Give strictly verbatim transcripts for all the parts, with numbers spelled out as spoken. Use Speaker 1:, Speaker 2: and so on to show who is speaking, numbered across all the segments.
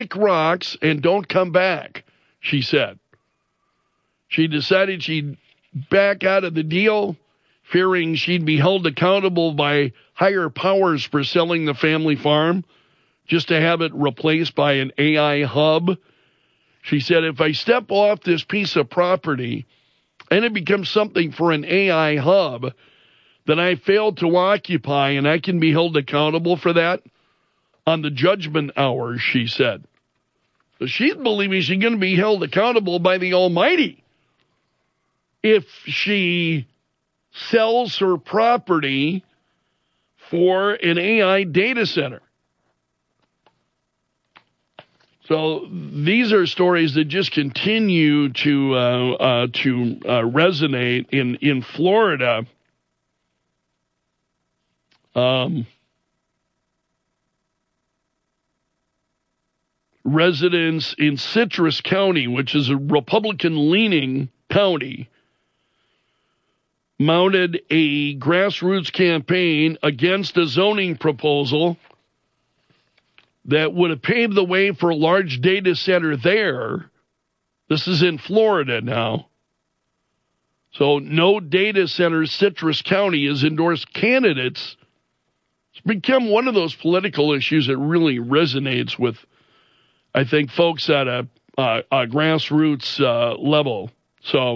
Speaker 1: kick rocks and don't come back, she said. She decided she'd back out of the deal, fearing she'd be held accountable by higher powers for selling the family farm, just to have it replaced by an A I hub. She said, if I step off this piece of property and it becomes something for an A I hub that I failed to occupy, and I can be held accountable for that on the judgment hour, she said. So she's believing she's going to be held accountable by the Almighty if she sells her property for an A I data center. So these are stories that just continue to uh, uh, to uh, resonate in in Florida. Um, residents in Citrus County, which is a Republican-leaning county, mounted a grassroots campaign against a zoning proposal that would have paved the way for a large data center there. This is in Florida now. So no data centers. Citrus County has endorsed candidates. It's become one of those political issues that really resonates with, I think, folks at a, a, a grassroots uh, level. So,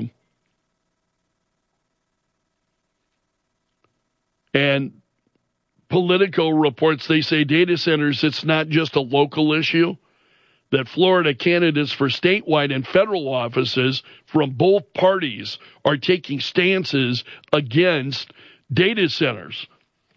Speaker 1: and Politico reports, they say data centers, it's not just a local issue, that Florida candidates for statewide and federal offices from both parties are taking stances against data centers.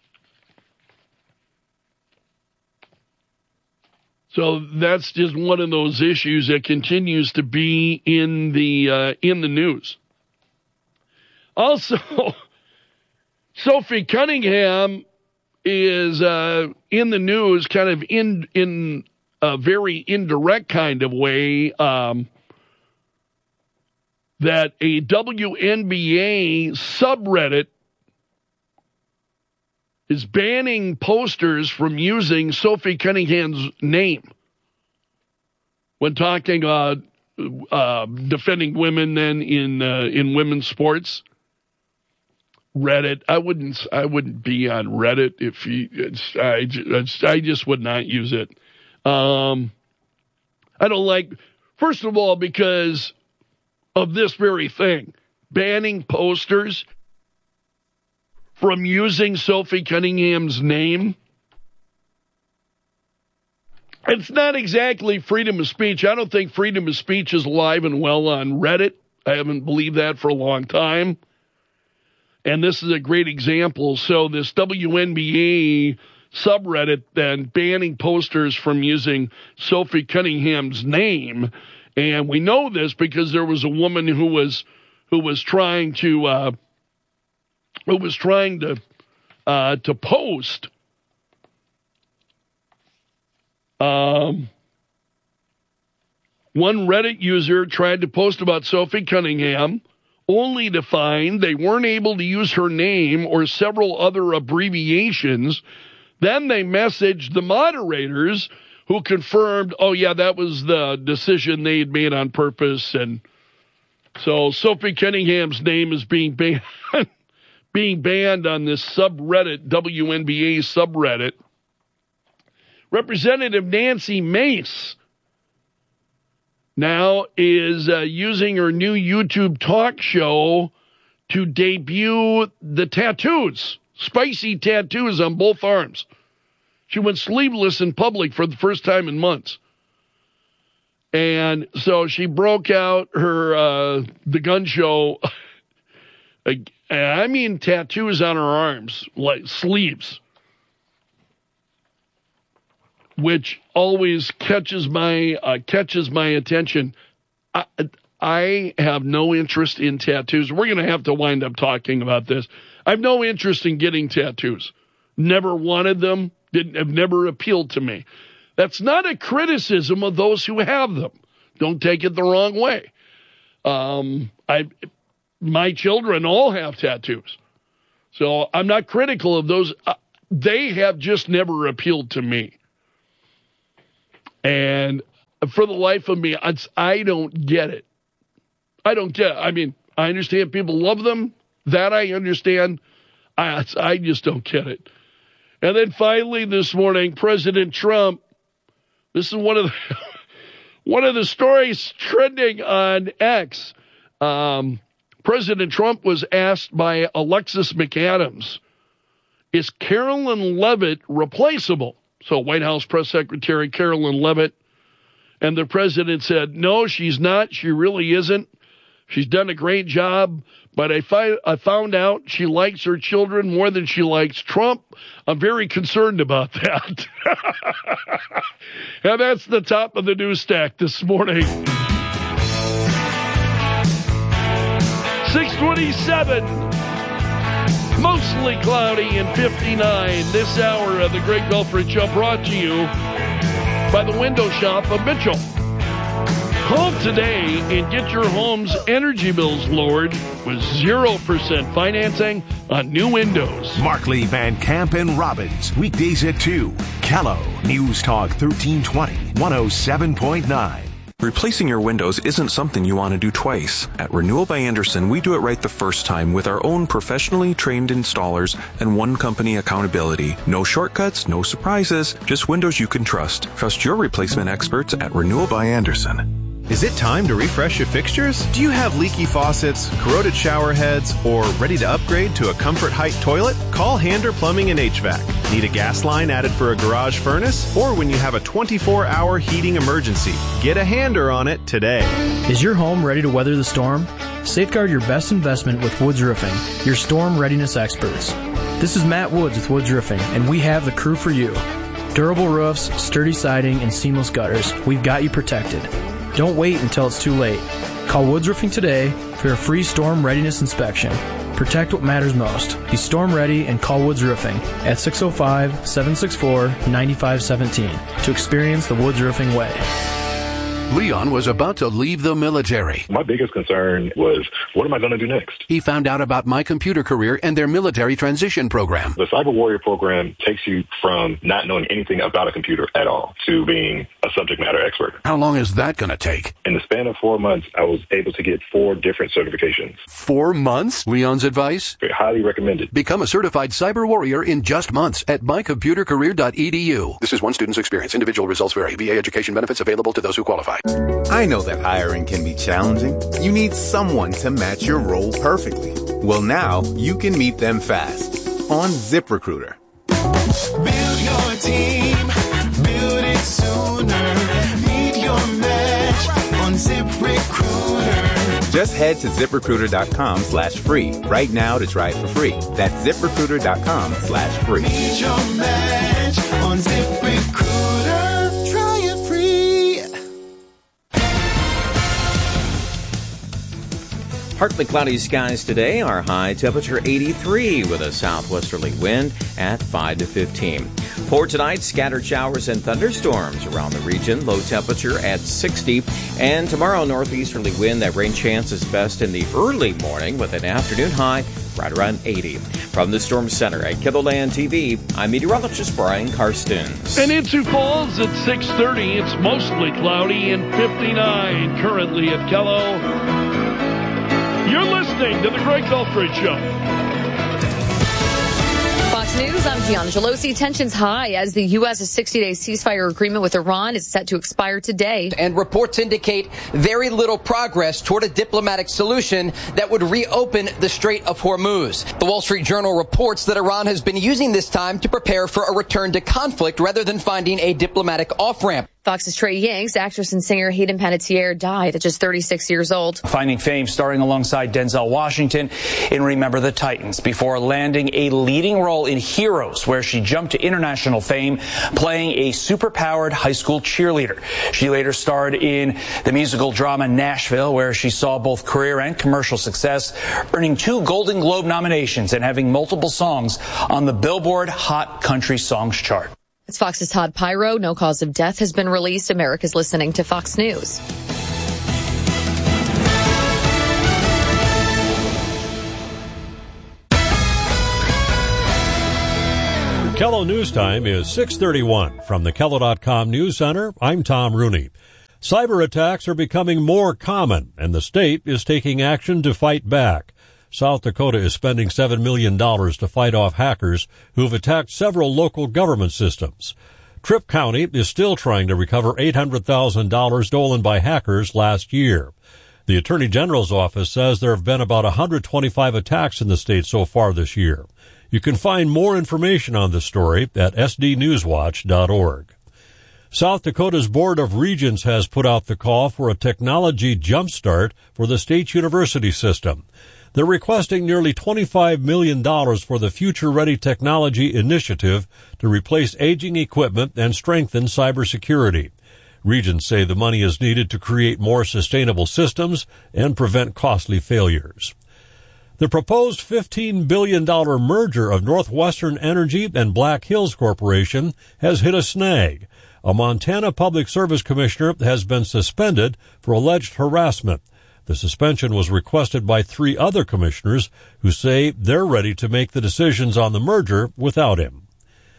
Speaker 1: So that's just one of those issues that continues to be in the uh, in the news. Also, Sophie Cunningham is uh, in the news kind of in in a very indirect kind of way, um, that a W N B A subreddit is banning posters from using Sophie Cunningham's name when talking uh, uh, defending women then in uh, in women's sports. Reddit, I wouldn't I wouldn't be on Reddit if you. It's, I just, I just would not use it. Um, I don't like. First of all, because of this very thing, banning posters from using Sophie Cunningham's name. It's not exactly freedom of speech. I don't think freedom of speech is alive and well on Reddit. I haven't believed that for a long time. And this is a great example. So this W N B A subreddit then banning posters from using Sophie Cunningham's name. And we know this because there was a woman who was who was trying to uh, who was trying to uh, to post um, one Reddit user tried to post about Sophie Cunningham, only to find they weren't able to use her name or several other abbreviations. Then they messaged the moderators, who confirmed, oh, yeah, that was the decision they had made on purpose. And so Sophie Cunningham's name is being banned, being banned on this subreddit, W N B A subreddit. Representative Nancy Mace now is uh, using her new YouTube talk show to debut the tattoos, spicy tattoos on both arms. She went sleeveless in public for the first time in months. And so she broke out her, uh, the gun show. I mean, tattoos on her arms, like sleeves, which always catches my, uh, catches my attention. I, I have no interest in tattoos. We're going to have to wind up talking about this. I have no interest in getting tattoos. Never wanted them. Didn't have never appealed to me. That's not a criticism of those who have them. Don't take it the wrong way. Um, I, my children all have tattoos, so I'm not critical of those. Uh, they have just never appealed to me. And for the life of me, it's, I don't get it. I don't get it. I mean, I understand people love them. That I understand. I, I just don't get it. And then finally this morning, President Trump, this is one of the, one of the stories trending on X. Um, President Trump was asked by Alexis McAdams, is Carolyn Levitt replaceable? So White House Press Secretary Carolyn Levitt. And the president said, no, she's not. She really isn't. She's done a great job. But I, fi- I found out she likes her children more than she likes Trump. I'm very concerned about that. And that's the top of the news stack this morning. six twenty-seven, mostly cloudy and fifty-nine. This hour of the Greg Belford Show brought to you by the Window Shop of Mitchell. Call today and get your home's energy bills lowered with zero percent financing on new windows.
Speaker 2: Markley, Van Camp, and Robbins. Weekdays at two. Callow. News Talk thirteen twenty, one oh seven point nine.
Speaker 3: Replacing your windows isn't something you want to do twice. At Renewal by Andersen, we do it right the first time with our own professionally trained installers and one company accountability. No shortcuts, no surprises, just windows you can trust. Trust your replacement experts at Renewal by Andersen.
Speaker 4: Is it time to refresh your fixtures? Do you have leaky faucets, corroded shower heads, or ready to upgrade to a Comfort Height toilet? Call Hander Plumbing and H V A C. Need a gas line added for a garage furnace? Or when you have a twenty-four hour heating emergency? Get a Hander on it today.
Speaker 5: Is your home ready to weather the storm? Safeguard your best investment with Woods Roofing, your storm readiness experts. This is Matt Woods with Woods Roofing, and we have the crew for you. Durable roofs, sturdy siding, and seamless gutters. We've got you protected. Don't wait until it's too late. Call Woods Roofing today for a free storm readiness inspection. Protect what matters most. Be storm ready and call Woods Roofing at six oh five, seven six four, nine five one seven to experience the Woods Roofing way.
Speaker 6: Leon was about to leave the military.
Speaker 7: My biggest concern was, what am I going to do next?
Speaker 6: He found out about My Computer Career and their military transition program.
Speaker 7: The Cyber Warrior program takes you from not knowing anything about a computer at all to being a subject matter expert.
Speaker 6: How long is that going to take?
Speaker 7: In the span of four months, I was able to get four different certifications.
Speaker 6: Four months? Leon's advice?
Speaker 7: Highly recommended.
Speaker 6: Become a certified Cyber Warrior in just months at my computer career dot e d u. This is one student's experience. Individual results vary. V A education benefits available to those who qualify.
Speaker 8: I know that hiring can be challenging. You need someone to match your role perfectly. Well, now you can meet them fast on ZipRecruiter.
Speaker 9: Build your team, build it sooner. Meet your match on ZipRecruiter.
Speaker 8: Just head to ZipRecruiter.com slash free right now to try it for free. That's ZipRecruiter.com slash free.
Speaker 9: Meet your match on ZipRecruiter. Try it free.
Speaker 10: Partly cloudy skies today. Our high temperature eighty-three with a southwesterly wind at five to fifteen. For tonight, scattered showers and thunderstorms around the region. Low temperature at sixty. And tomorrow, northeasterly wind. That rain chance is best in the early morning with an afternoon high right around eighty. From the Storm Center at KELOLAND T V, I'm meteorologist Brian Karstens.
Speaker 1: And in Sioux Falls at six thirty, it's mostly cloudy and fifty-nine currently at Kello. You're listening to The Greg Belford Show.
Speaker 11: Fox News, I'm Gianna Gelosi. Tensions high as the U S sixty-day ceasefire agreement with Iran is set to expire today.
Speaker 12: And reports indicate very little progress toward a diplomatic solution that would reopen the Strait of Hormuz. The Wall Street Journal reports that Iran has been using this time to prepare for a return to conflict rather than finding a diplomatic off-ramp.
Speaker 11: Fox's Trey Yanks, actress and singer Hayden Panettiere died at just thirty-six years old.
Speaker 13: Finding fame starring alongside Denzel Washington in Remember the Titans before landing a leading role in Heroes, where she jumped to international fame playing a superpowered high school cheerleader. She later starred in the musical drama Nashville, where she saw both career and commercial success, earning two Golden Globe nominations and having multiple songs on the Billboard Hot Country Songs chart.
Speaker 11: It's Fox's Todd Pyro. No cause of death has been released. America's listening to Fox News.
Speaker 14: Kello News Time is six thirty-one. From the Kello dot com News Center, I'm Tom Rooney. Cyber attacks are becoming more common, and the state is taking action to fight back. South Dakota is spending seven million dollars to fight off hackers who've attacked several local government systems. Tripp County is still trying to recover eight hundred thousand dollars stolen by hackers last year. The Attorney General's office says there have been about one hundred twenty-five attacks in the state so far this year. You can find more information on this story at s d newswatch dot org. South Dakota's Board of Regents has put out the call for a technology jumpstart for the state's university system. They're requesting nearly twenty-five million dollars for the Future Ready Technology Initiative to replace aging equipment and strengthen cybersecurity. Regents say the money is needed to create more sustainable systems and prevent costly failures. The proposed fifteen billion dollars merger of Northwestern Energy and Black Hills Corporation has hit a snag. A Montana Public Service Commissioner has been suspended for alleged harassment. The suspension was requested by three other commissioners who say they're ready to make the decisions on the merger without him.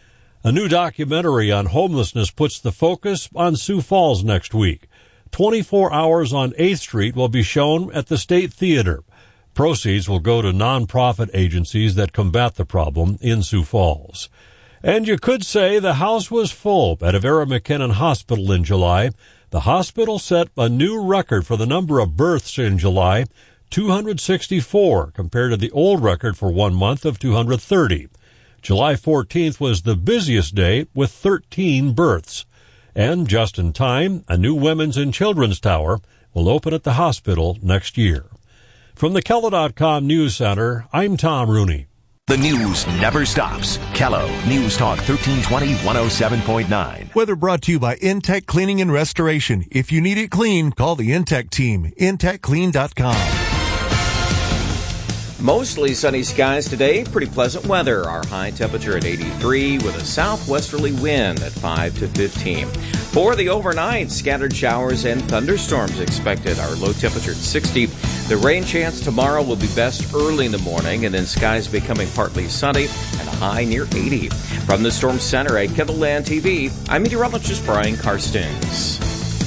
Speaker 14: A new documentary on homelessness puts the focus on Sioux Falls next week. twenty-four hours on eighth Street will be shown at the State Theater. Proceeds will go to nonprofit agencies that combat the problem in Sioux Falls. And you could say the house was full at Avera McKinnon Hospital in July. The hospital set a new record for the number of births in July, two hundred sixty-four, compared to the old record for one month of two hundred thirty. July fourteenth was the busiest day with thirteen births. And just in time, a new women's and children's tower will open at the hospital next year. From the Kello dot com News Center, I'm Tom Rooney.
Speaker 2: The news never stops. Kello News Talk thirteen twenty, one oh seven point nine.
Speaker 15: Weather brought to you by Intech Cleaning and Restoration. If you need it clean, call the Intech team. intech clean dot com.
Speaker 10: Mostly sunny skies today, pretty pleasant weather. Our high temperature at eighty-three with a southwesterly wind at five to fifteen. For the overnight, scattered showers and thunderstorms expected. Our low temperature at sixty. The rain chance tomorrow will be best early in the morning, and then skies becoming partly sunny and a high near eighty. From the Storm Center at Kendallland T V, I'm meteorologist Brian Karstens.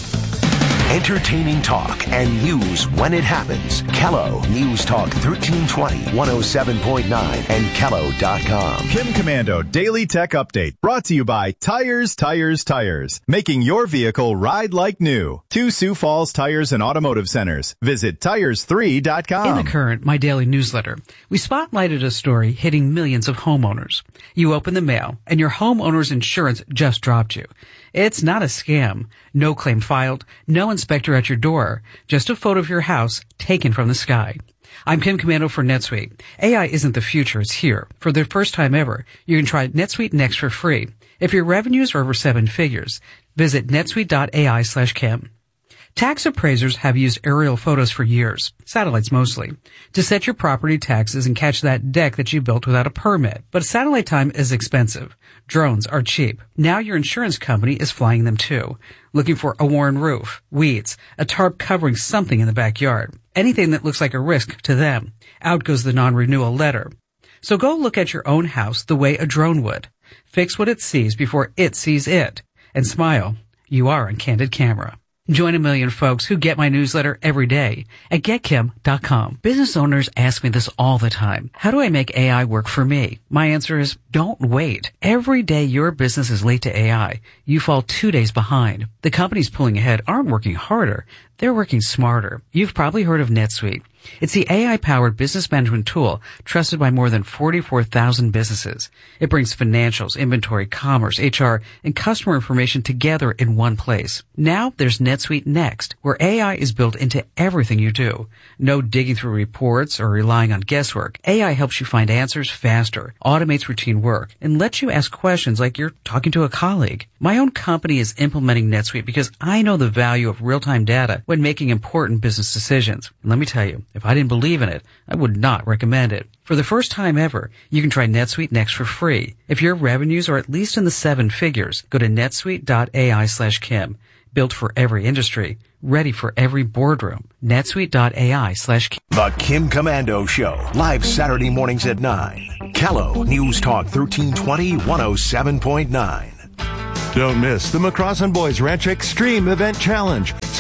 Speaker 2: Entertaining talk and news when it happens. Kello News Talk thirteen twenty, one oh seven point nine and Kello dot com.
Speaker 16: Kim Commando Daily Tech Update brought to you by Tires, Tires, Tires. Making your vehicle ride like new. Two Sioux Falls Tires and Automotive Centers. Visit tires three dot com.
Speaker 17: In The Current, my daily newsletter, we spotlighted a story hitting millions of homeowners. You open the mail and your homeowner's insurance just dropped you. It's not a scam. No claim filed, no inspector at your door, just a photo of your house taken from the sky. I'm Kim Commando for NetSuite. A I isn't the future, it's here. For the first time ever, you can try NetSuite Next for free. If your revenues are over seven figures, visit netsuite dot a i slash Kim. Tax appraisers have used aerial photos for years, satellites mostly, to set your property taxes and catch that deck that you built without a permit. But satellite time is expensive. Drones are cheap. Now your insurance company is flying them too, looking for a worn roof, weeds, a tarp covering something in the backyard. Anything that looks like a risk to them. Out goes the non-renewal letter. So go look at your own house the way a drone would. Fix what it sees before it sees it. And smile. You are on Candid Camera. Join a million folks who get my newsletter every day at get kim dot com. Business owners ask me this all the time. How do I make A I work for me? My answer is don't wait. Every day your business is late to A I, you fall two days behind. The companies pulling ahead aren't working harder. They're working smarter. You've probably heard of NetSuite. It's the A I-powered business management tool trusted by more than forty-four thousand businesses. It brings financials, inventory, commerce, H R, and customer information together in one place. Now there's NetSuite Next, where A I is built into everything you do. No digging through reports or relying on guesswork. A I helps you find answers faster, automates routine work, and lets you ask questions like you're talking to a colleague. My own company is implementing NetSuite because I know the value of real-time data when making important business decisions. And let me tell you, if I didn't believe in it, I would not recommend it. For the first time ever, you can try NetSuite Next for free. If your revenues are at least in the seven figures, go to netsuite dot a i slash Kim. Built for every industry, ready for every boardroom. netsuite dot a i slash Kim.
Speaker 2: The Kim Commando Show, live Saturday mornings at nine. Kello News Talk thirteen twenty, one oh seven point nine.
Speaker 15: Don't miss the McCrossan Boys Ranch Extreme Event Challenge.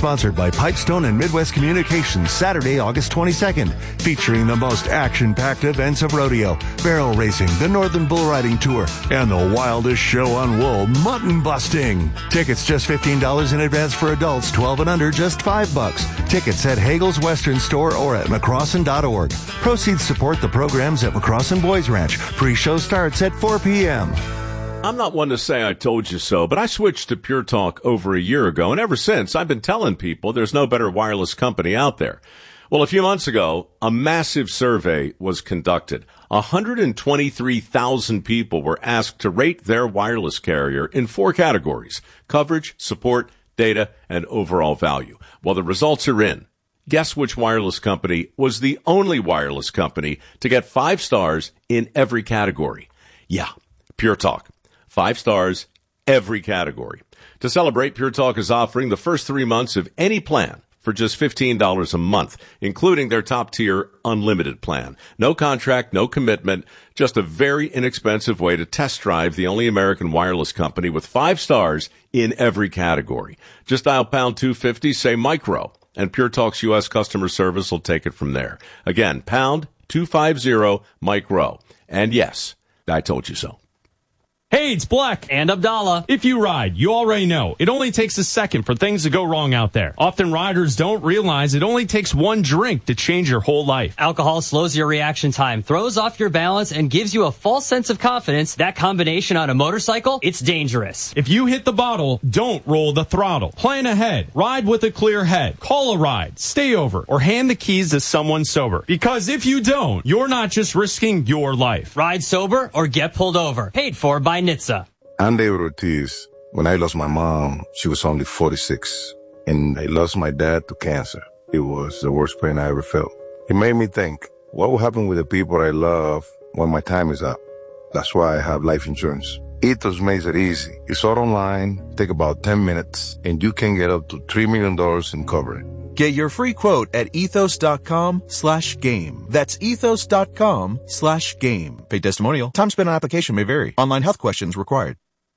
Speaker 15: Sponsored by Pipestone and Midwest Communications, Saturday, August twenty-second. Featuring the most action-packed events of rodeo, barrel racing, the Northern Bull Riding Tour, and the wildest show on wool, mutton busting. Tickets just fifteen dollars in advance for adults, twelve and under, just five bucks. Tickets at Hagel's Western Store or at McCrossin dot org. Proceeds support the programs at McCrossin Boys Ranch. Pre-show starts at four p.m.
Speaker 18: I'm not one to say I told you so, but I switched to Pure Talk over a year ago, and ever since, I've been telling people there's no better wireless company out there. Well, a few months ago, a massive survey was conducted. one hundred twenty-three thousand people were asked to rate their wireless carrier in four categories: coverage, support, data, and overall value. Well, the results are in. Guess which wireless company was the only wireless company to get five stars in every category? Yeah, Pure Talk. Five stars, every category. To celebrate, Pure Talk is offering the first three months of any plan for just fifteen dollars a month, including their top-tier unlimited plan. No contract, no commitment, just a very inexpensive way to test drive the only American wireless company with five stars in every category. Just dial pound two fifty, say micro, and Pure Talk's U S customer service will take it from there. Again, pound two fifty, micro. And yes, I told you so.
Speaker 19: Hey, it's Black and Abdallah. If you ride, you already know it only takes a second for things to go wrong out there. Often riders don't realize it only takes one drink to change your whole life.
Speaker 20: Alcohol slows your reaction time, throws off your balance, and gives you a false sense of confidence. That combination on a motorcycle, it's dangerous.
Speaker 19: If you hit the bottle, don't roll the throttle. Plan ahead. Ride with a clear head. Call a ride, stay over, or hand the keys to someone sober. Because if you don't, you're not just risking your life.
Speaker 20: Ride sober or get pulled over. Paid for by N H T S A.
Speaker 21: I'm David Ortiz. When I lost my mom, she was only forty-six, and I lost my dad to cancer. It was the worst pain I ever felt. It made me think, what will happen with the people I love when my time is up? That's why I have life insurance. Ethos makes it easy. It's all online, take about ten minutes, and you can get up to three million dollars in coverage.
Speaker 22: Get your free quote at ethos.com slash game. That's ethos.com slash game. Paid testimonial. Time spent on application may vary. Online health questions required.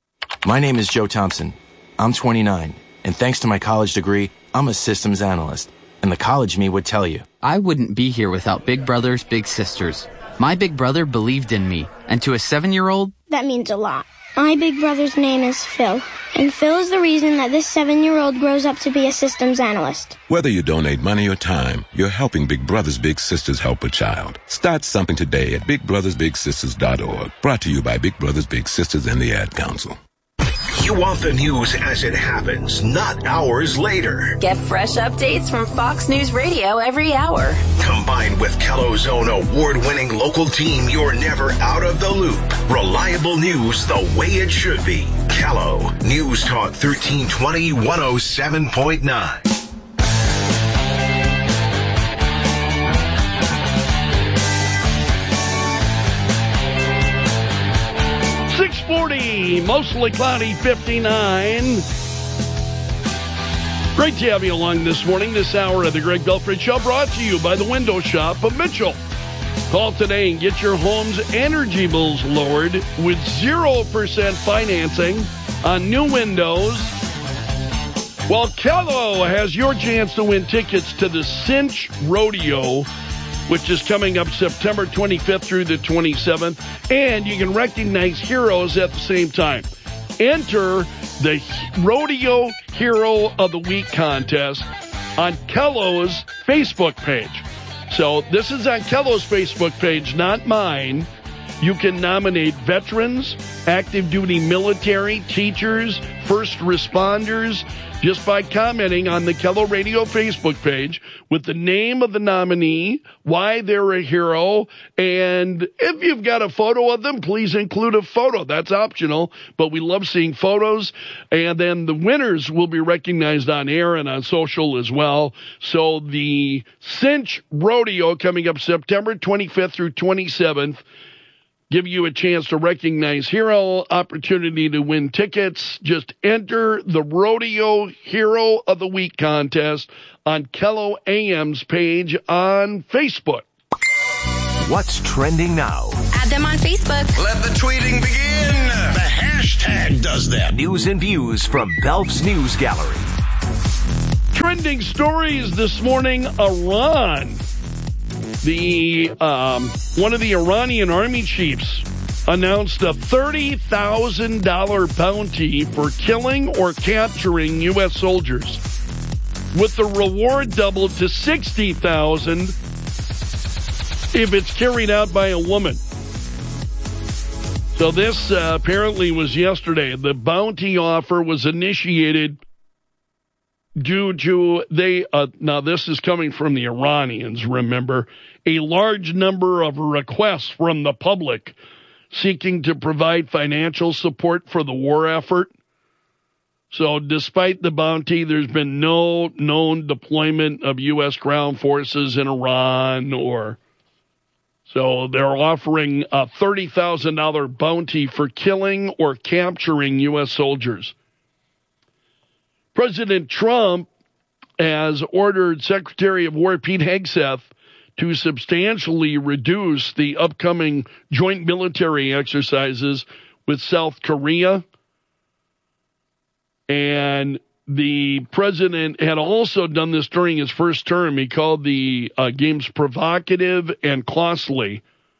Speaker 23: My name is Joe Thompson. I'm twenty-nine, and thanks to my college degree, I'm a systems analyst. And the college me would tell you.
Speaker 24: I wouldn't be here without Big Brothers Big Sisters. My big brother believed in me, and to a seven-year-old,
Speaker 25: that means a lot. My big brother's name is Phil, and Phil is the reason that this seven-year-old grows up to be a systems analyst.
Speaker 26: Whether you donate money or time, you're helping Big Brothers Big Sisters help a child. Start something today at big brothers big sisters dot org. Brought to you by Big Brothers Big Sisters and the Ad Council.
Speaker 2: You want the news as it happens, not hours later.
Speaker 27: Get fresh updates from Fox News Radio every hour.
Speaker 2: Combined with Kello's own award-winning local team, you're never out of the loop. Reliable news the way it should be. Kello, News Talk thirteen twenty, one oh seven point nine.
Speaker 1: six forty, mostly cloudy, fifty-nine. Great to have you along this morning. This hour of the Greg Belford Show brought to you by the Window Shop of Mitchell. Call today and get your home's energy bills lowered with zero percent financing on new windows. While Kello has your chance to win tickets to the Cinch Rodeo, which is coming up September twenty-fifth through the twenty-seventh, and you can recognize heroes at the same time. Enter the Rodeo Hero of the Week contest on Kello's Facebook page. So this is on Kello's Facebook page, not mine. You can nominate veterans, active duty military, teachers, first responders, just by commenting on the Kello Radio Facebook page with the name of the nominee, why they're a hero, and if you've got a photo of them, please include a photo. That's optional, but we love seeing photos. And then the winners will be recognized on air and on social as well. So the Cinch Rodeo coming up September twenty-fifth through twenty-seventh. Give you a chance to recognize hero, opportunity to win tickets. Just enter the Rodeo Hero of the Week contest on Kello A M's page on Facebook.
Speaker 2: What's trending now?
Speaker 28: Add them on Facebook.
Speaker 2: Let the tweeting begin. The hashtag does that. News and views from Belf's News Gallery.
Speaker 1: trending stories this morning, Iran. The um, one of the Iranian army chiefs announced a thirty thousand dollars bounty for killing or capturing U S soldiers, with the reward doubled to sixty thousand dollars if it's carried out by a woman. So this uh, apparently was yesterday. The bounty offer was initiated due to they, uh, now this is coming from the Iranians, remember, a large number of requests from the public seeking to provide financial support for the war effort. So despite the bounty, there's been no known deployment of U S ground forces in Iran, or so they're offering a thirty thousand dollars bounty for killing or capturing U S soldiers. President Trump has ordered Secretary of War Pete Hegseth to substantially reduce the upcoming joint military exercises with South Korea. And the president had also done this during his first term. He called the uh, games provocative and costly.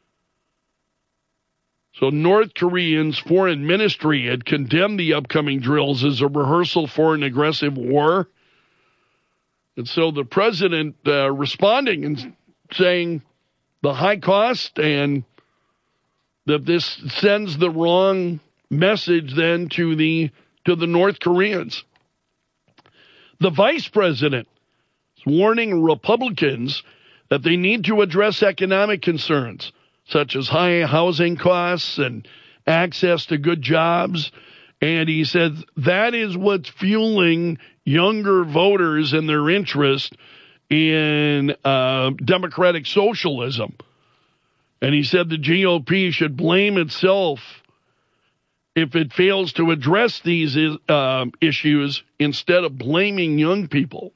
Speaker 1: So North Korean's foreign ministry had condemned the upcoming drills as a rehearsal for an aggressive war. And so the president uh, responding and saying the high cost and that this sends the wrong message then to the to the North Koreans. The vice president is warning Republicans that they need to address economic concerns, such as high housing costs and access to good jobs. And he said that is what's fueling younger voters and their interest in uh, democratic socialism. And he said the G O P should blame itself if it fails to address these uh, issues instead of blaming young people.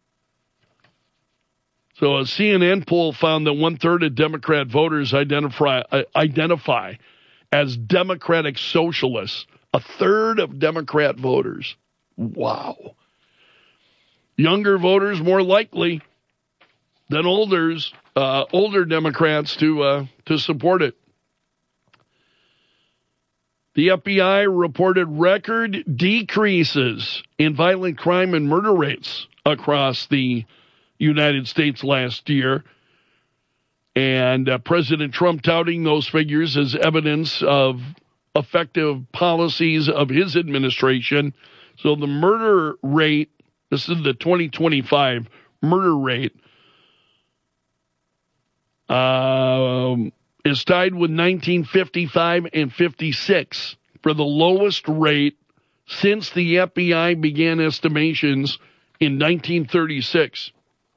Speaker 1: So a C N N poll found that one-third of Democrat voters identify, uh, identify as democratic socialists. A third of Democrat voters. Wow. Younger voters more likely than olders, uh, older Democrats to uh, to support it. The F B I reported record decreases in violent crime and murder rates across the United States last year. And uh, President Trump touting those figures as evidence of effective policies of his administration. So the murder rate, this is the twenty twenty-five murder rate, um, is tied with nineteen fifty-five and fifty-six for the lowest rate since the F B I began estimations in nineteen thirty-six.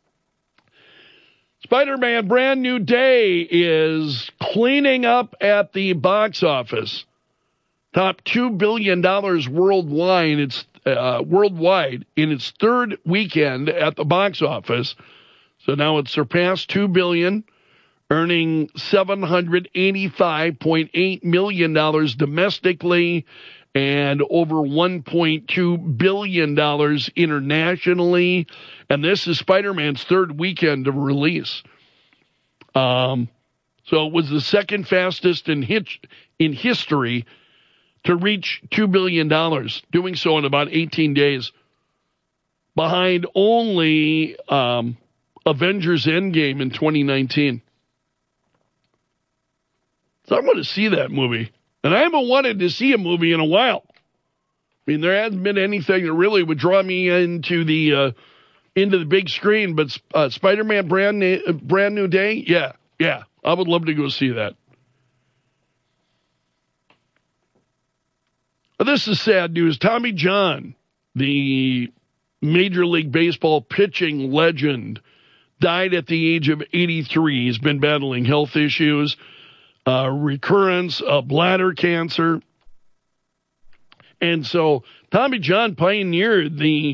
Speaker 1: Spider-Man Brand New Day is cleaning up at the box office. Top two billion dollars worldwide. It's uh, worldwide in its third weekend at the box office. So now it's surpassed two billion dollars, earning seven hundred eighty-five point eight million dollars domestically and over one point two billion dollars internationally. And this is Spider-Man's third weekend of release. Um, so it was the second fastest in hit, in history to reach two billion dollars, doing so in about eighteen days, behind only um, Avengers Endgame in twenty nineteen. So I want to see that movie. And I haven't wanted to see a movie in a while. I mean, there hasn't been anything that really would draw me into the uh, into the big screen, but uh, Spider-Man Brand New, Brand New Day, yeah, yeah, I would love to go see that. But this is sad news. Tommy John, the Major League Baseball pitching legend, died at the age of eighty-three. He's been battling health issues, uh, recurrence of bladder cancer. And so Tommy John pioneered the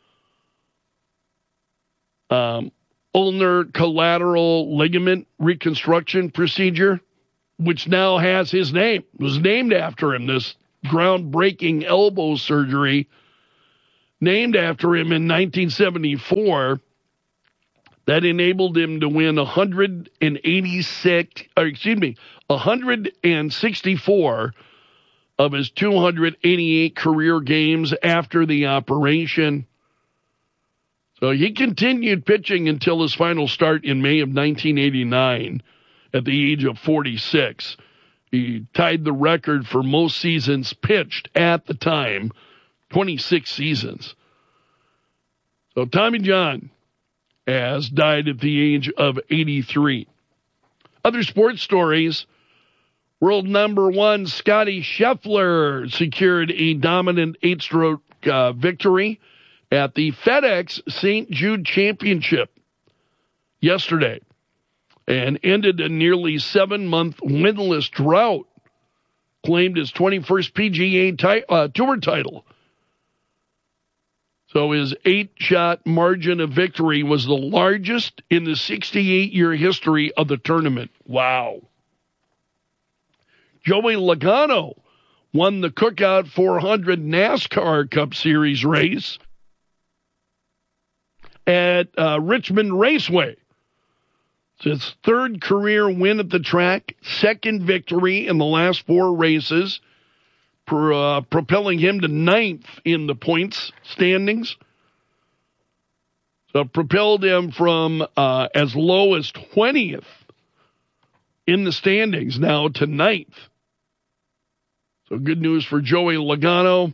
Speaker 1: um, ulnar collateral ligament reconstruction procedure, which now has his name. It was named after him, this groundbreaking elbow surgery named after him in nineteen seventy-four that enabled him to win one hundred eighty-six, or excuse me, one hundred sixty-four of his two hundred eighty-eight career games after the operation. So he continued pitching until his final start in May of nineteen eighty-nine at the age of forty-six. He tied the record for most seasons pitched at the time, twenty-six seasons. So Tommy John has died at the age of eighty-three. Other sports stories. World number one Scotty Scheffler secured a dominant eight-stroke uh, victory at the FedEx Saint Jude Championship yesterday and ended a nearly seven-month winless drought, claimed his twenty-first P G A ti- uh, Tour title. So his eight-shot margin of victory was the largest in the sixty-eight-year history of the tournament. Wow. Joey Logano won the Cookout four hundred NASCAR Cup Series race at uh, Richmond Raceway. It's his third career win at the track, second victory in the last four races, pro, uh, propelling him to ninth in the points standings. So propelled him from uh, as low as twentieth in the standings now to ninth. So good news for Joey Logano.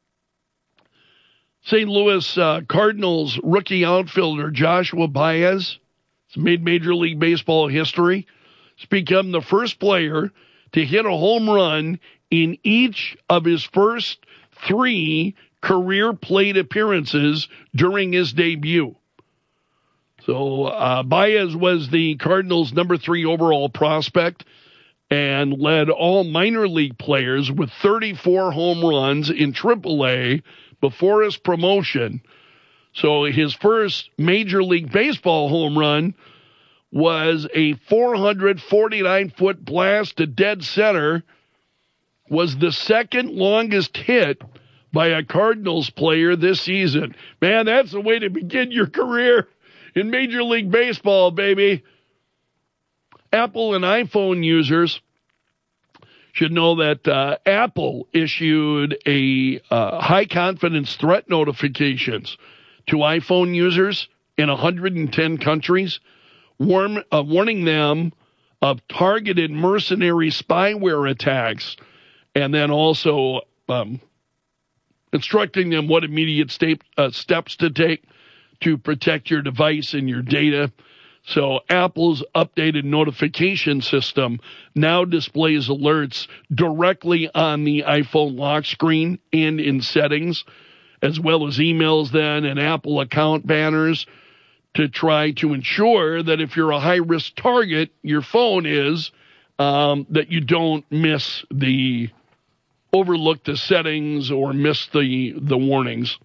Speaker 1: Saint Louis uh, Cardinals rookie outfielder Joshua Baez has made Major League Baseball history. He's become the first player to hit a home run in each of his first three career plate appearances during his debut. So uh, Baez was the Cardinals' number three overall prospect and led all minor league players with thirty-four home runs in triple A before his promotion. So his first Major League Baseball home run was a four hundred forty-nine foot blast to dead center, was the second longest hit by a Cardinals player this season. Man, that's the way to begin your career in Major League Baseball, baby. Apple and iPhone users should know that uh, Apple issued a uh, high-confidence threat notifications to iPhone users in one hundred ten countries, warn, uh, warning them of targeted mercenary spyware attacks, and then also um, instructing them what immediate state, uh, steps to take to protect your device and your data. So Apple's updated notification system now displays alerts directly on the iPhone lock screen and in settings, as well as emails then and Apple account banners to try to ensure that if you're a high-risk target, your phone is, um, that you don't miss the, overlook the settings or miss the, the warnings.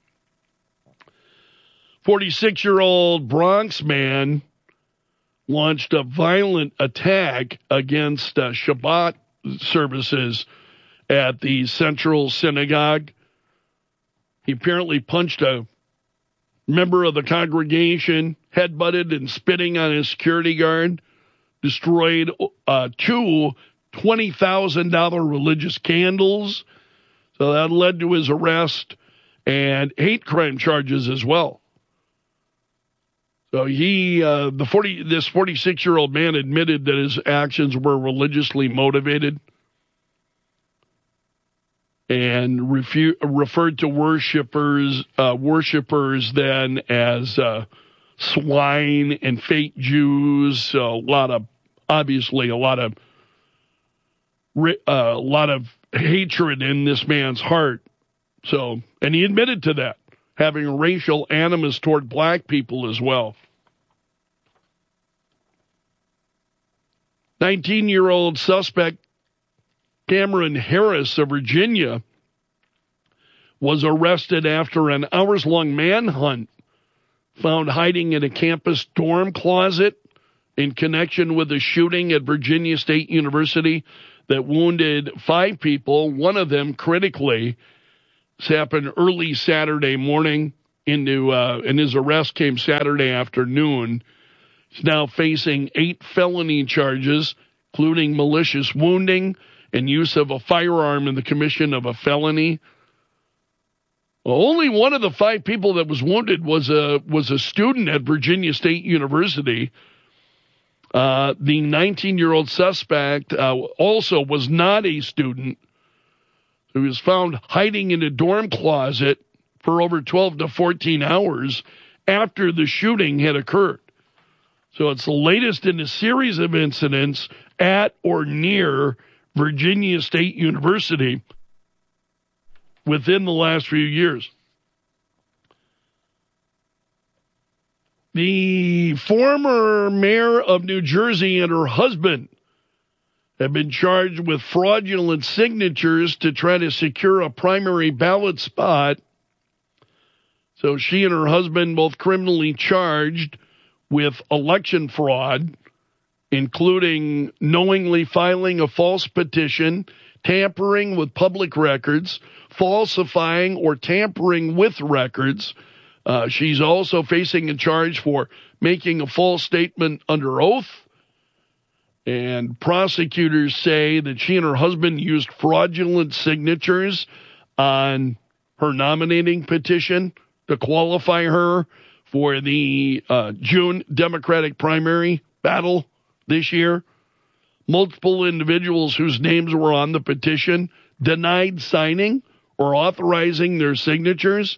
Speaker 1: forty-six-year-old Bronx man launched a violent attack against uh, Shabbat services at the Central Synagogue. He apparently punched a member of the congregation, headbutted and spitting on his security guard, destroyed uh, two twenty thousand dollars religious candles. So that led to his arrest and hate crime charges as well. So he, uh, the forty, this forty-six-year-old man admitted that his actions were religiously motivated and refu- referred to worshipers, uh, worshipers then as uh, swine and fake Jews. So a lot of, obviously, a lot of, uh, a lot of hatred in this man's heart. So, and he admitted to that, having racial animus toward black people as well. nineteen-year-old suspect Cameron Harris of Virginia was arrested after an hours-long manhunt found hiding in a campus dorm closet in connection with a shooting at Virginia State University that wounded five people, one of them critically. This happened early Saturday morning. into, uh, and his arrest came Saturday afternoon. He's now facing eight felony charges, including malicious wounding and use of a firearm in the commission of a felony. Well, only one of the five people that was wounded was a was a student at Virginia State University. Uh, the nineteen-year-old suspect uh, also was not a student. He was found hiding in a dorm closet for over twelve to fourteen hours after the shooting had occurred. So it's the latest in a series of incidents at or near Virginia State University within the last few years. The former mayor of New Jersey and her husband have been charged with fraudulent signatures to try to secure a primary ballot spot. So she and her husband both criminally charged with election fraud, including knowingly filing a false petition, tampering with public records, falsifying or tampering with records. Uh, she's also facing a charge for making a false statement under oath. And prosecutors say that she and her husband used fraudulent signatures on her nominating petition to qualify her for the uh, June Democratic primary battle this year. Multiple individuals whose names were on the petition denied signing or authorizing their signatures.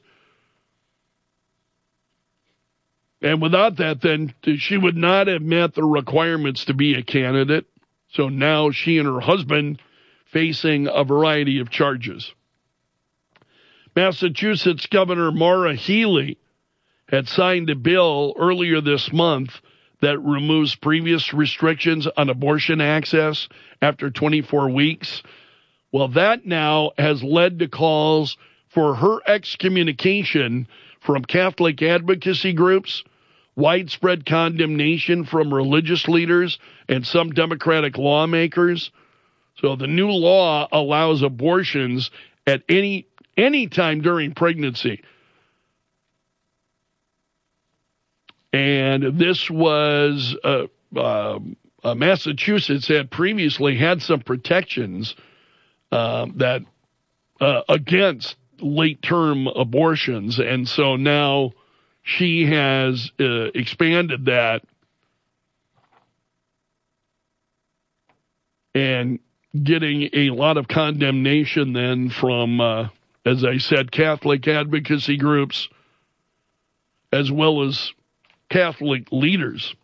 Speaker 1: And without that, then she would not have met the requirements to be a candidate. So now she and her husband facing a variety of charges. Massachusetts Governor Maura Healey had signed a bill earlier this month that removes previous restrictions on abortion access after twenty-four weeks. Well, that now has led to calls for her excommunication from Catholic advocacy groups, widespread condemnation from religious leaders and some Democratic lawmakers. So the new law allows abortions at any any time during pregnancy. And this was, uh, uh, uh, Massachusetts had previously had some protections uh, that uh, against late-term abortions. And so now she has uh, expanded that and getting a lot of condemnation then from, uh, as I said, Catholic advocacy groups, as well as Catholic leaders.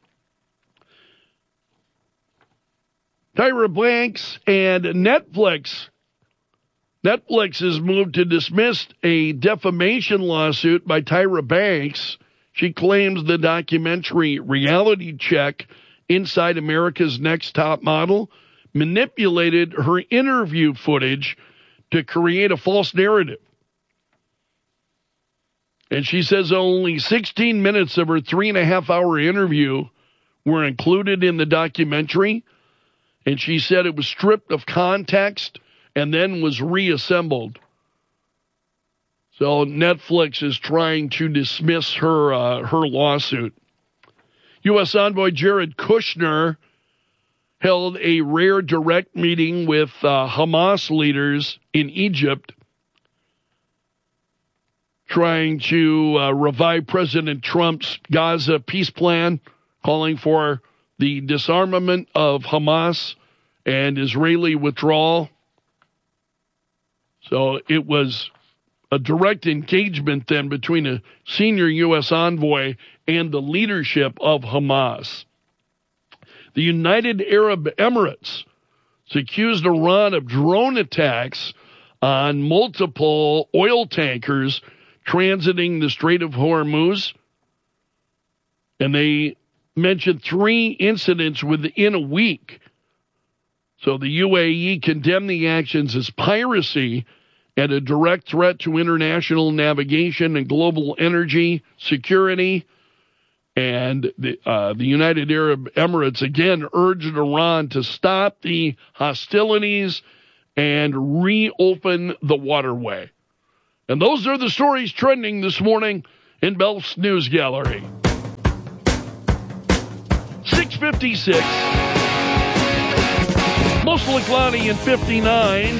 Speaker 1: Tyra Banks and Netflix. Netflix has moved to dismiss a defamation lawsuit by Tyra Banks. She claims the documentary Reality Check Inside America's Next Top Model manipulated her interview footage to create a false narrative. And she says only sixteen minutes of her three and a half hour interview were included in the documentary. And she said it was stripped of context and then was reassembled. So Netflix is trying to dismiss her uh, her lawsuit. U S Envoy Jared Kushner held a rare direct meeting with uh, Hamas leaders in Egypt, trying to uh, revive President Trump's Gaza peace plan, calling for the disarmament of Hamas and Israeli withdrawal. So it was a direct engagement then between a senior U S envoy and the leadership of Hamas. The United Arab Emirates has accused Iran of drone attacks on multiple oil tankers transiting the Strait of Hormuz. And they mentioned three incidents within a week. So the U A E condemned the actions as piracy and a direct threat to international navigation and global energy security. And the, uh, the United Arab Emirates again urged Iran to stop the hostilities and reopen the waterway. And those are the stories trending this morning in Belf's News Gallery. six fifty-six. Mostly cloudy and fifty-nine.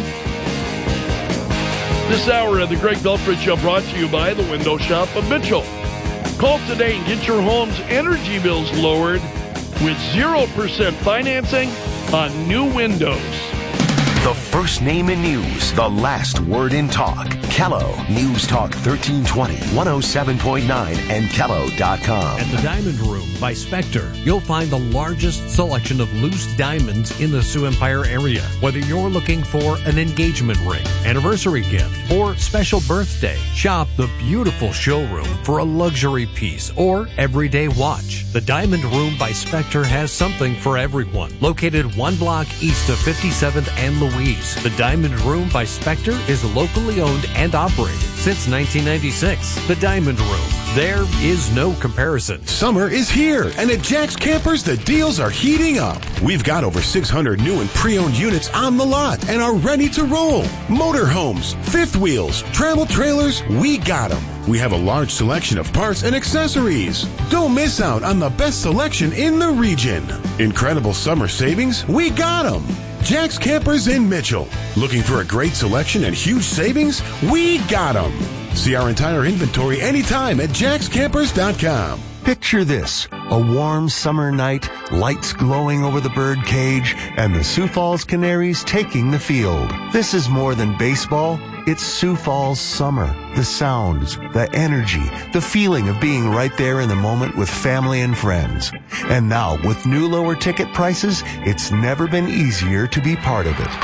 Speaker 1: This hour of the Greg Belfrich Show brought to you by the Window Shop of Mitchell. Call today and get your home's energy bills lowered with zero percent financing on new windows.
Speaker 2: The first name in news, the last word in talk. Kello News Talk thirteen twenty, one oh seven point nine, and Kello dot com.
Speaker 3: At the Diamond Room by Spectre, you'll find the largest selection of loose diamonds in the Sioux Empire area. Whether you're looking for an engagement ring, anniversary gift, or special birthday, shop the beautiful showroom for a luxury piece or everyday watch. The Diamond Room by Spectre has something for everyone. Located one block east of fifty-seventh and Louise, the Diamond Room by Spectre is locally owned and operated since nineteen ninety-six. The Diamond Room. There is no comparison.
Speaker 4: Summer is here, and at Jack's Campers, the deals are heating up. We've got over six hundred new and pre-owned units on the lot and are ready to roll. Motorhomes, fifth wheels, travel trailers, we got them. We have a large selection of parts and accessories. Don't miss out on the best selection in the region. Incredible summer savings, we got them. Jack's Campers in Mitchell. Looking for a great selection and huge savings? We got them. See our entire inventory anytime at jacks campers dot com.
Speaker 15: Picture this, a warm summer night, lights glowing over the bird cage, and the Sioux Falls Canaries taking the field. This is more than baseball. It's Sioux Falls summer. The sounds, the energy, the feeling of being right there in the moment with family and friends. And now, with new lower ticket prices, it's never been easier to be part of it.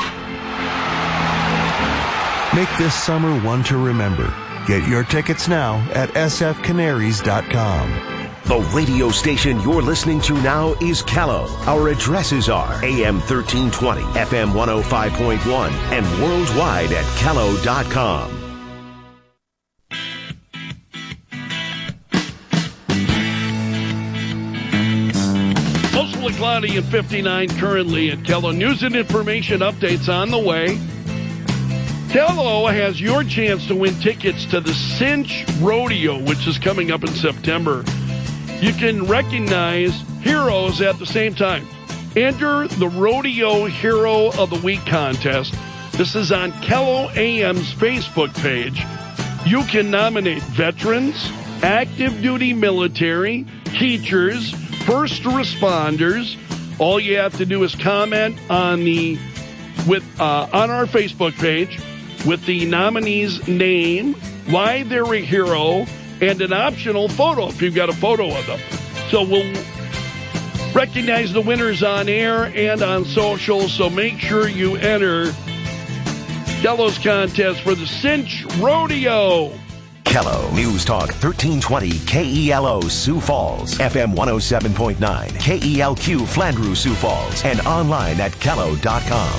Speaker 15: Make this summer one to remember. Get your tickets now at s f canaries dot com.
Speaker 2: The radio station you're listening to now is Kello. Our addresses are A M thirteen twenty, F M one oh five point one, and worldwide at Kello dot com.
Speaker 1: Mostly cloudy and fifty-nine currently at Kello. News and information updates on the way. Kello has your chance to win tickets to the Cinch Rodeo, which is coming up in September. You can recognize heroes at the same time. Enter the Rodeo Hero of the Week contest. This is on Kello A M's Facebook page. You can nominate veterans, active duty military, teachers, first responders. All you have to do is comment on the with uh, on our Facebook page with the nominee's name, why they're a hero, and an optional photo if you've got a photo of them. So we'll recognize the winners on air and on social, so make sure you enter Kello's contest for the Cinch Rodeo.
Speaker 2: Kello News Talk thirteen twenty K E L O Sioux Falls, F M one oh seven point nine, K E L Q Flandreau Sioux Falls, and online at Kello dot com.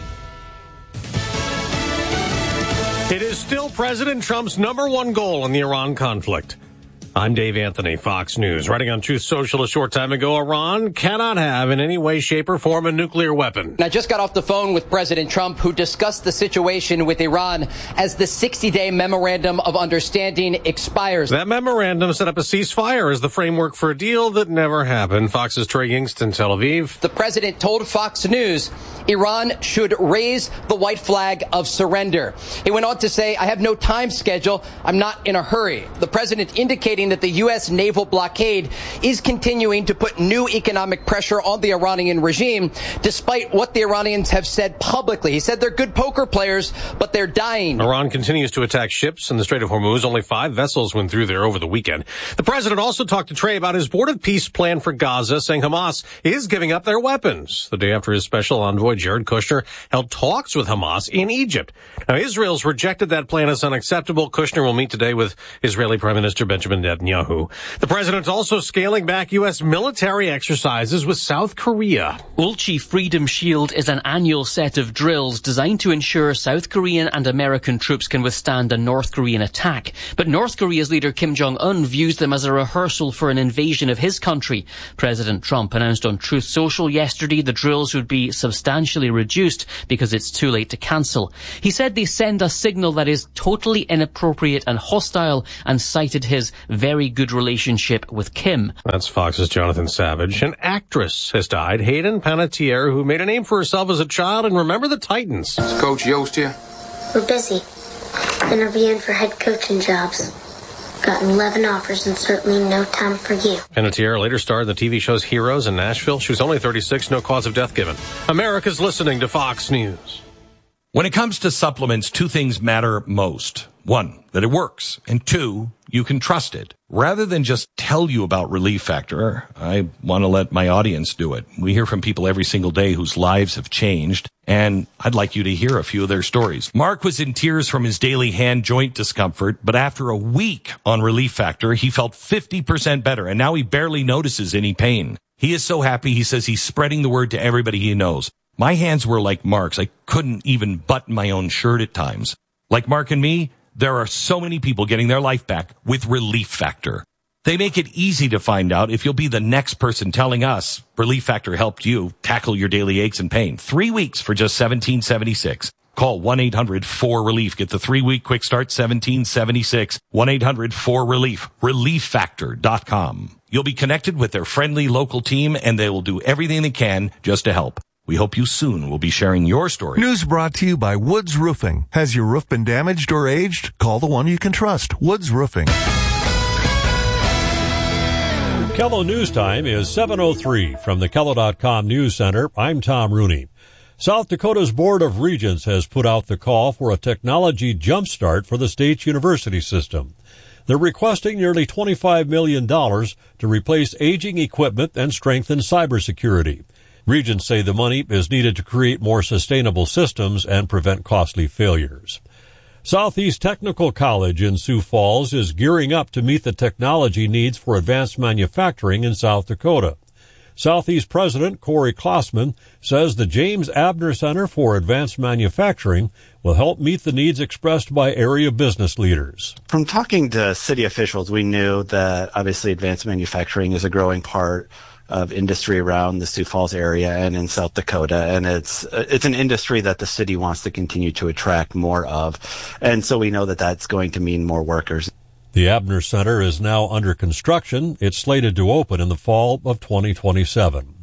Speaker 3: It is still President Trump's number one goal in the Iran conflict. I'm Dave Anthony, Fox News. Writing on Truth Social a short time ago, Iran cannot have in any way, shape, or form a nuclear weapon.
Speaker 12: I just got off the phone with President Trump, who discussed the situation with Iran as the sixty-day memorandum of understanding expires.
Speaker 3: That memorandum set up a ceasefire as the framework for a deal that never happened. Fox's Trey Yingst, Tel Aviv.
Speaker 12: The president told Fox News Iran should raise the white flag of surrender. He went on to say, I have no time schedule. I'm not in a hurry. The president indicating that the U S naval blockade is continuing to put new economic pressure on the Iranian regime, despite what the Iranians have said publicly. He said they're good poker players, but they're dying.
Speaker 3: Iran continues to attack ships in the Strait of Hormuz. Only five vessels went through there over the weekend. The president also talked to Trey about his board of peace plan for Gaza, saying Hamas is giving up their weapons. The day after his special envoy, Jared Kushner, held talks with Hamas in Egypt. Now, Israel's rejected that plan as unacceptable. Kushner will meet today with Israeli Prime Minister Benjamin Netanyahu. The president's also scaling back U S military exercises with South Korea.
Speaker 5: Ulchi Freedom Shield is an annual set of drills designed to ensure South Korean and American troops can withstand a North Korean attack. But North Korea's leader Kim Jong-un views them as a rehearsal for an invasion of his country. President Trump announced on Truth Social yesterday the drills would be substantially reduced because it's too late to cancel. He said they send a signal that is totally inappropriate and hostile, and cited his very good relationship with Kim.
Speaker 6: That's Fox's Jonathan Savage. An actress has died, Hayden Panettiere, who made a name for herself as a child in Remember the Titans.
Speaker 7: Is Coach Yost here?
Speaker 25: We're busy. Interviewing for head coaching jobs. Gotten eleven offers and certainly no time for you.
Speaker 6: Panettiere later starred in the T V shows Heroes in Nashville. She was only thirty-six, no cause of death given. America's listening to Fox News.
Speaker 8: When it comes to supplements, two things matter most. One, that it works. And two, you can trust it. Rather than just tell you about Relief Factor, I want to let my audience do it. We hear from people every single day whose lives have changed, and I'd like you to hear a few of their stories. Mark was in tears from his daily hand joint discomfort, but after a week on Relief Factor, he felt fifty percent better, and now he barely notices any pain. He is so happy, he says he's spreading the word to everybody he knows. My hands were like Mark's. I couldn't even button my own shirt at times. Like Mark and me, there are so many people getting their life back with Relief Factor. They make it easy to find out if you'll be the next person telling us Relief Factor helped you tackle your daily aches and pain. Three weeks for just seventeen seventy-six. Call one eight hundred four relief. Get the three-week quick start, seventeen seventy-six. one eight hundred four relief. relief factor dot com. You'll be connected with their friendly local team, and they will do everything they can just to help. We hope you soon will be sharing your story.
Speaker 15: News brought to you by Woods Roofing. Has your roof been damaged or aged? Call the one you can trust, Woods Roofing.
Speaker 9: Kello News Time is seven oh three. From the Kello dot com News Center, I'm Tom Rooney. South Dakota's Board of Regents has put out the call for a technology jumpstart for the state's university system. They're requesting nearly twenty-five million dollars to replace aging equipment and strengthen cybersecurity. Regents say the money is needed to create more sustainable systems and prevent costly failures. Southeast Technical College in Sioux Falls is gearing up to meet the technology needs for advanced manufacturing in South Dakota. Southeast President Corey Klossman says the James Abner Center for Advanced Manufacturing will help meet the needs expressed by area business leaders.
Speaker 11: From talking to city officials, we knew that obviously advanced manufacturing is a growing part of industry around the Sioux Falls area and in South Dakota, and it's it's an industry that the city wants to continue to attract more of, and so we know that that's going to mean more workers.
Speaker 9: The Abner Center is now under construction. It's slated to open in the fall of twenty twenty-seven.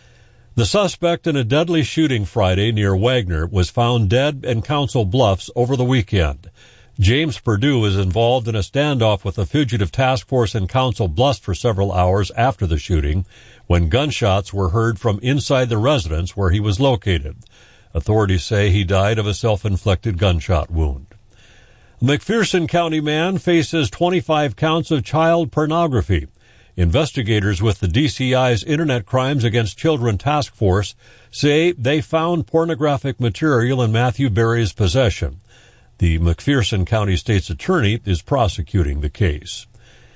Speaker 9: The suspect in a deadly shooting Friday near Wagner was found dead in Council Bluffs over the weekend. James Perdue was involved in a standoff with a fugitive task force in Council Bluffs for several hours after the shooting, when gunshots were heard from inside the residence where he was located. Authorities say he died of a self-inflicted gunshot wound. A McPherson County man faces twenty-five counts of child pornography. Investigators with the D C I's Internet Crimes Against Children Task Force say they found pornographic material in Matthew Berry's possession. The McPherson County State's Attorney is prosecuting the case.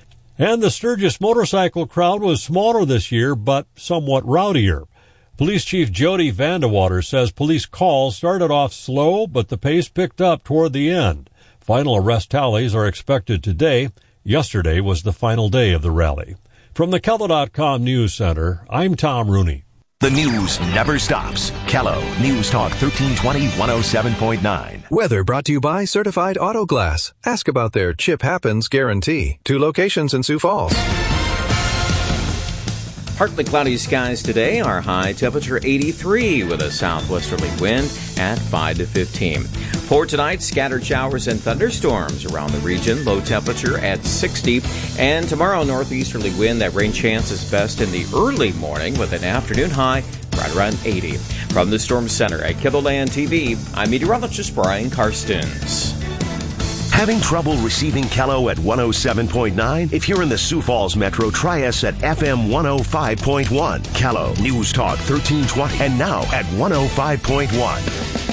Speaker 9: And the Sturgis motorcycle crowd was smaller this year, but somewhat rowdier. Police Chief Jody Vandewater says police calls started off slow, but the pace picked up toward the end. Final arrest tallies are expected today. Yesterday was the final day of the rally. From the Kello dot com News Center, I'm Tom Rooney.
Speaker 2: The news never stops. Kello News Talk thirteen twenty, one oh seven point nine.
Speaker 13: Weather brought to you by Certified Auto Glass. Ask about their Chip Happens guarantee. Two locations in Sioux Falls.
Speaker 10: Partly cloudy skies today. Our high temperature eighty-three with a southwesterly wind at five to fifteen. For tonight, scattered showers and thunderstorms around the region. Low temperature at sixty. And tomorrow, northeasterly wind. That rain chance is best in the early morning with an afternoon high right around eighty. From the Storm Center at KILOland T V, I'm meteorologist Brian Karstens.
Speaker 2: Having trouble receiving Kello at one oh seven point nine? If you're in the Sioux Falls Metro, try us at F M one oh five point one. Kello News Talk thirteen twenty. And now at one oh five point one.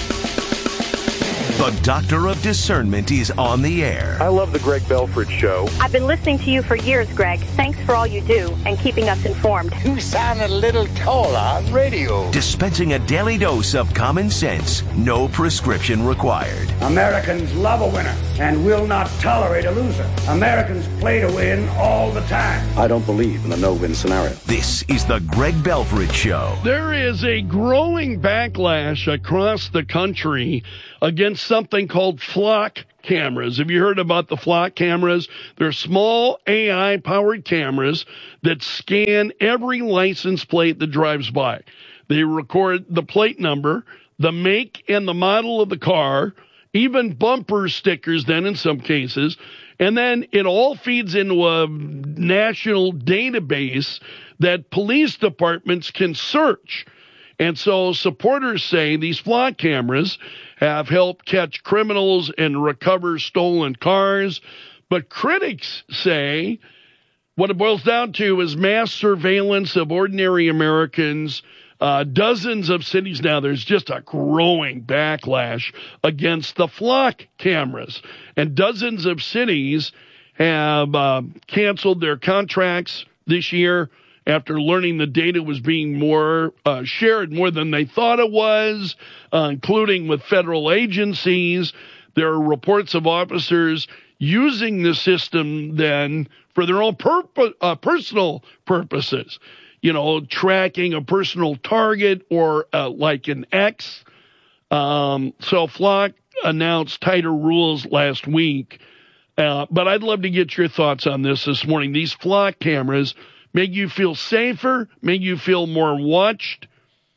Speaker 2: The Doctor of Discernment is on the air.
Speaker 14: I love the Greg Belford Show.
Speaker 28: I've been listening to you for years, Greg. Thanks for all you do and keeping us informed.
Speaker 29: You sound a little taller on radio.
Speaker 2: Dispensing a daily dose of common sense. No prescription required.
Speaker 30: Americans love a winner and will not tolerate a loser. Americans play to win all the time.
Speaker 21: I don't believe in a no-win scenario.
Speaker 2: This is the Greg Belford Show.
Speaker 1: There is a growing backlash across the country against something called flock cameras. Have you heard about the flock cameras? They're small A I-powered cameras that scan every license plate that drives by. They record the plate number, the make and the model of the car, even bumper stickers then in some cases, and then it all feeds into a national database that police departments can search. And so supporters say these flock cameras have helped catch criminals and recover stolen cars. But critics say what it boils down to is mass surveillance of ordinary Americans. Uh, dozens of cities now, there's just a growing backlash against the flock cameras. And dozens of cities have uh, canceled their contracts this year after learning the data was being more uh, shared more than they thought it was, uh, including with federal agencies. There are reports of officers using the system then for their own purpo- uh, personal purposes. You know, tracking a personal target or uh, like an X. Um, so Flock announced tighter rules last week. Uh, but I'd love to get your thoughts on this this morning. These Flock cameras make you feel safer, make you feel more watched.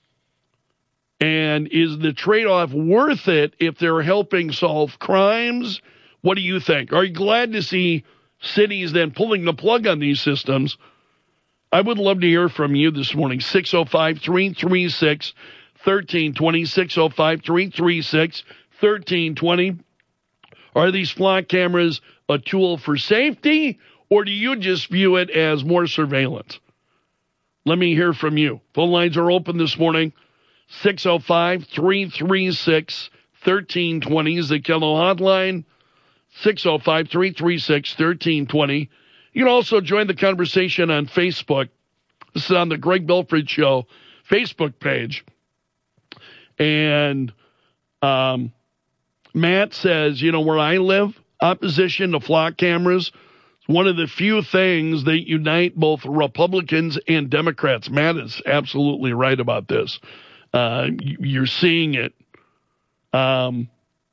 Speaker 1: And is the trade-off worth it if they're helping solve crimes? What do you think? Are you glad to see cities then pulling the plug on these systems? I would love to hear from you this morning. six oh five, three three six, one three two oh, six oh five, three three six, one three two oh. Are these flock cameras a tool for safety, or do you just view it as more surveillance? Let me hear from you. Phone lines are open this morning. six oh five, three three six, one three two oh is the Kello hotline. six oh five, three three six, one three two oh. You can also join the conversation on Facebook. This is on the Greg Belford Show Facebook page. And um, Matt says, you know, where I live, opposition to flock cameras is one of the few things that unite both Republicans and Democrats. Matt is absolutely right about this. Uh, you're seeing it. Um,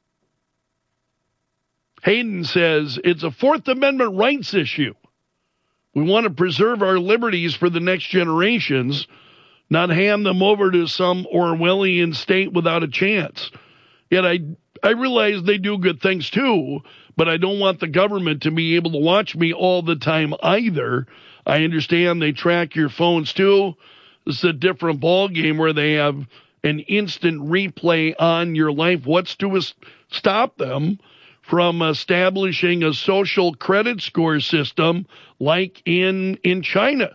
Speaker 1: Hayden says, it's a Fourth Amendment rights issue. We want to preserve our liberties for the next generations, not hand them over to some Orwellian state without a chance. Yet I, I realize they do good things too, but I don't want the government to be able to watch me all the time either. I understand they track your phones too. This is a different ballgame where they have an instant replay on your life. What's to stop them from establishing a social credit score system like in, in China?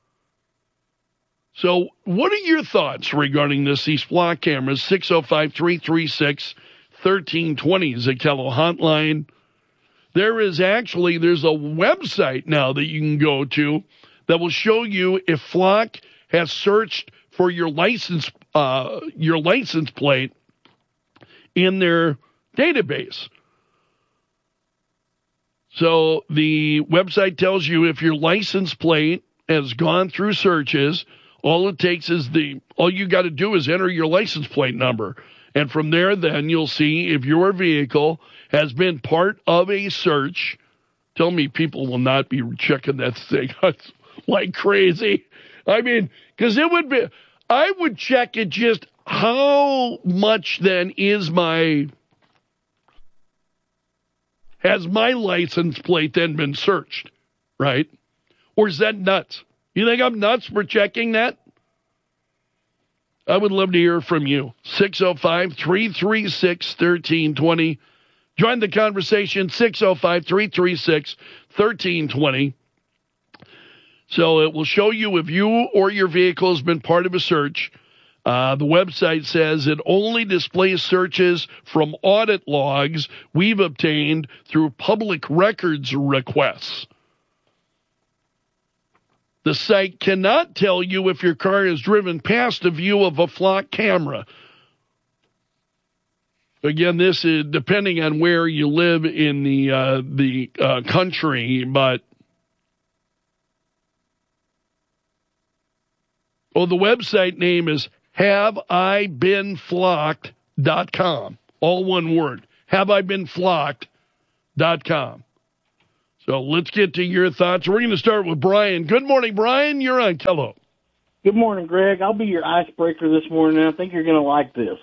Speaker 1: So what are your thoughts regarding this, these flock cameras? six oh five, three three six, one three two oh is the Kello hotline. There is actually, there's a website now that you can go to that will show you if Flock has searched for your license, uh, your license plate in their database. So the website tells you if your license plate has gone through searches, all it takes is the, all you got to do is enter your license plate number. And from there, then you'll see if your vehicle has been part of a search. Tell me people will not be checking that thing like crazy. I mean, because it would be, I would check it just how much then is my, has my license plate then been searched, right? Or is that nuts? You think I'm nuts for checking that? I would love to hear from you. six oh five, three three six, one three two oh. Join the conversation, six oh five, three three six, one three two oh. So it will show you if you or your vehicle has been part of a search. Uh, the website says it only displays searches from audit logs we've obtained through public records requests. The site cannot tell you if your car is driven past a view of a flock camera. Again, this is depending on where you live in the uh, the uh, country, but oh, the website name is have I been flocked dot com. All one word. have I been flocked dot com. So let's get to your thoughts. We're going to start with Brian. Good morning, Brian. You're on Kello.
Speaker 7: Good morning, Greg. I'll be your icebreaker this morning, and I think you're going to like this.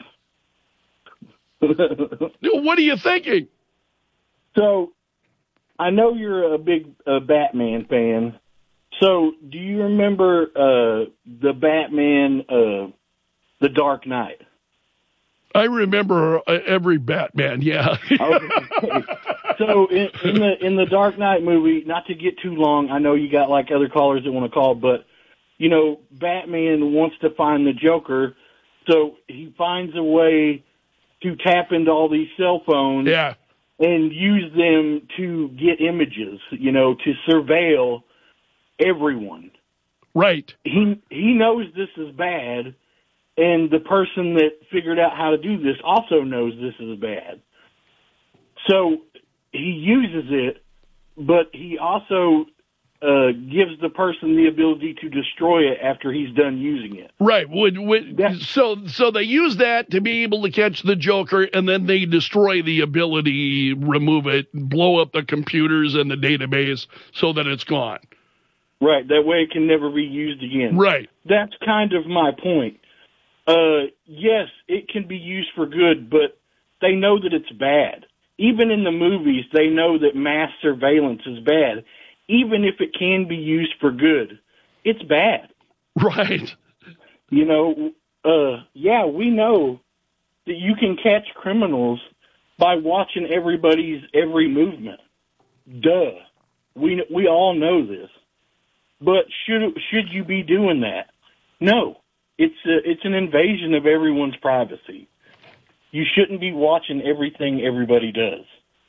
Speaker 1: What are you thinking?
Speaker 7: So, I know you're a big uh, Batman fan. So, do you remember uh, the Batman, uh, The Dark Knight?
Speaker 1: I remember uh, every Batman, yeah.
Speaker 7: Okay. So, in, in the in the Dark Knight movie, not to get too long, I know you got like other callers that want to call, but you know, Batman wants to find the Joker, so he finds a way to tap into all these cell phones,
Speaker 1: yeah,
Speaker 7: and use them to get images, you know, to surveil everyone.
Speaker 1: Right.
Speaker 7: He he knows this is bad, and the person that figured out how to do this also knows this is bad. So he uses it, but he also uh, gives the person the ability to destroy it after he's done using it.
Speaker 1: Right. Would, would, so so they use that to be able to catch the Joker, and then they destroy the ability, remove it, blow up the computers and the database so that it's gone.
Speaker 7: Right. That way it can never be used again.
Speaker 1: Right.
Speaker 7: That's kind of my point. Uh, yes, it can be used for good, but they know that it's bad. Even in the movies, they know that mass surveillance is bad. Even if it can be used for good, it's bad.
Speaker 1: Right.
Speaker 7: You know, uh, yeah, we know that you can catch criminals by watching everybody's every movement. Duh. We we all know this. But should should you be doing that? No. It's a, it's an invasion of everyone's privacy. You shouldn't be watching everything everybody does.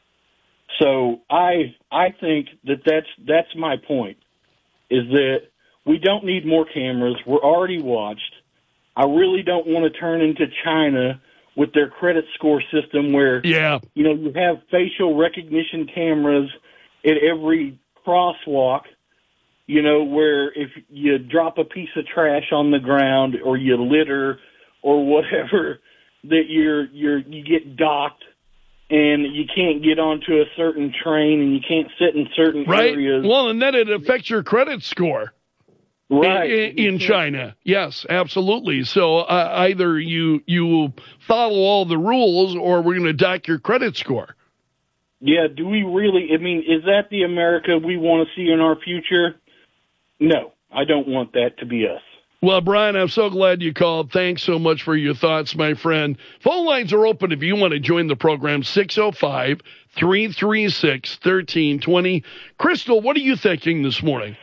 Speaker 7: So I I think that that's that's my point, is that we don't need more cameras. We're already watched. I really don't want to turn into China with their credit score system where
Speaker 1: yeah.
Speaker 7: you know you have facial recognition cameras at every crosswalk. You know, where if you drop a piece of trash on the ground or you litter or whatever, that you're you're you get docked and you can't get onto a certain train and you can't sit in certain
Speaker 1: right.
Speaker 7: areas.
Speaker 1: Well, and then it affects your credit score.
Speaker 7: Right.
Speaker 1: In, in China. Yes, absolutely. So uh, either you you follow all the rules or we're going to dock your credit score.
Speaker 7: Yeah, do we really, I mean, is that the America we want to see in our future? No, I don't want that to be us.
Speaker 1: Well, Brian, I'm so glad you called. Thanks so much for your thoughts, my friend. Phone lines are open if you want to join the program, six oh five, three three six, one three two zero. Crystal, what are you thinking this morning?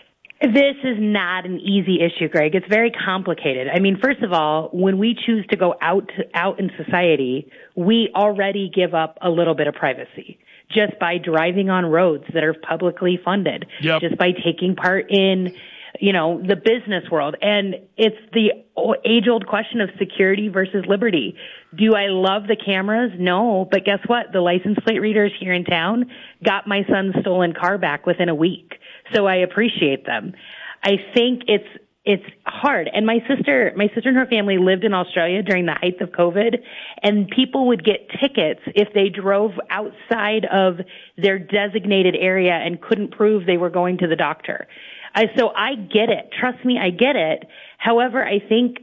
Speaker 16: This is not an easy issue, Greg. It's very complicated. I mean, first of all, when we choose to go out to, out in society, we already give up a little bit of privacy just by driving on roads that are publicly funded,
Speaker 1: yep.
Speaker 16: just by taking part in, you know, the business world. And it's the age-old question of security versus liberty. Do I love the cameras? No. But guess what? The license plate readers here in town got my son's stolen car back within a week. So I appreciate them. I think it's it's hard. And my sister, my sister and her family lived in Australia during the height of COVID, and people would get tickets if they drove outside of their designated area and couldn't prove they were going to the doctor. I, so I get it. Trust me, I get it. However, I think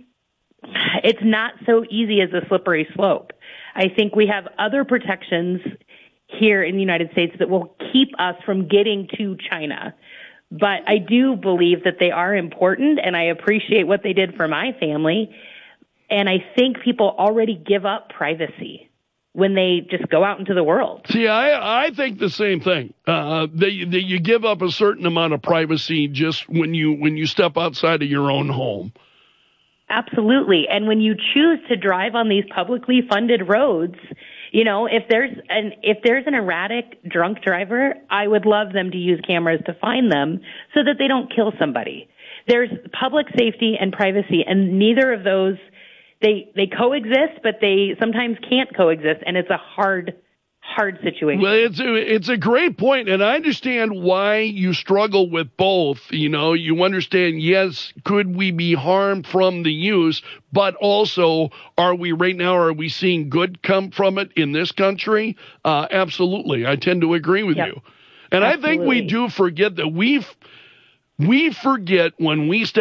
Speaker 16: it's not so easy as a slippery slope. I think we have other protections here in the United States that will keep us from getting to China. But I do believe that they are important, and I appreciate what they did for my family. And I think people already give up privacy when they just go out into the world.
Speaker 1: See, I I think the same thing. Uh, that, that you give up a certain amount of privacy just when you when you step outside of your own home.
Speaker 16: Absolutely. And when you choose to drive on these publicly funded roads, you know, if there's an if there's an erratic drunk driver, I would love them to use cameras to find them so that they don't kill somebody. There's public safety and privacy, and neither of those, they they coexist, but they sometimes can't coexist, and it's a hard hard situation.
Speaker 1: Well, it's a, it's a great point, and I understand why you struggle with both. You know, you understand, yes, could we be harmed from the use, but also, are we right now, are we seeing good come from it in this country? Uh, absolutely. I tend to agree with yep. you. And absolutely. I think we do forget that we've, we forget when we step